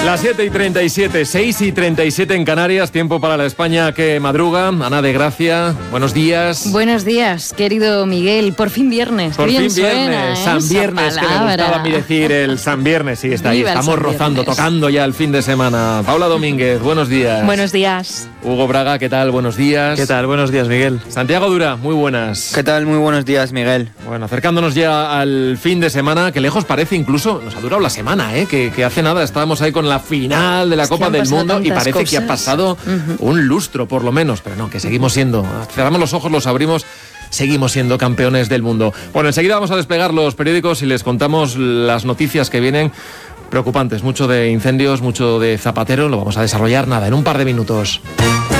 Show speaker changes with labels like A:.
A: Las 7:37, 6:37 en Canarias, tiempo para la España que madruga. Ana de Gracia, buenos días.
B: Buenos días, querido Miguel. Por fin viernes.
A: Por fin
B: suena,
A: viernes, San Viernes, que me gustaba a mí decir el San Viernes. Sí, está ahí,
B: Viva el
A: estamos
B: San
A: rozando,
B: Viernes.
A: tocando ya el fin de semana. Paula Domínguez, buenos días.
C: Buenos días.
A: Hugo Braga, ¿qué tal? Buenos días.
D: ¿Qué tal? Buenos días, Miguel.
A: Santiago Dura, muy buenas.
E: ¿Qué tal? Muy buenos días, Miguel.
A: Bueno, acercándonos ya al fin de semana, que lejos parece incluso, nos ha durado la semana, que hace nada estábamos ahí con la final de la Copa
B: han
A: del
B: pasado
A: Mundo y
B: tantas
A: parece que ha
B: cosas.
A: pasado un lustro por lo menos, pero no, que seguimos siendo, cerramos los ojos, los abrimos, seguimos siendo campeones del mundo. Bueno, enseguida vamos a desplegar los periódicos y les contamos las noticias que vienen preocupantes, mucho de incendios, mucho de Zapatero, lo vamos a desarrollar nada, en un par de minutos.